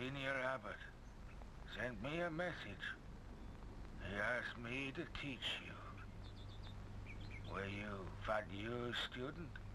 Senior Abbot sent me a message. He asked me to teach you. Were you Fat Yu's student?